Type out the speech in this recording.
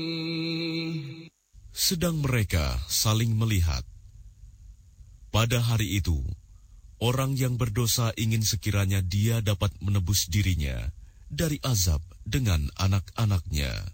Sedang mereka saling melihat. Pada hari itu, orang yang berdosa ingin sekiranya dia dapat menebus dirinya dari azab dengan anak-anaknya.